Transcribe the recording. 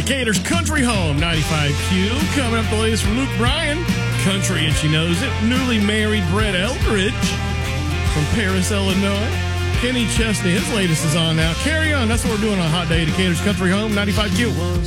Decatur's Country Home, 95Q. Coming up, the latest from Luke Bryan, country and she knows it. Newly married Brett Eldridge from Paris, Illinois. Kenny Chesney, his latest is on now. Carry on. That's what we're doing on a hot day. Decatur's Country Home, 95Q.